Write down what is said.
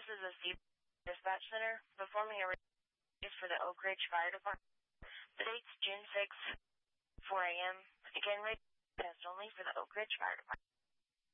This is the C Dispatch Center. Performing a race for the Oak Ridge Fire Department. The date's June 6th, 4 a.m. Again, race test only for the Oak Ridge Fire Department.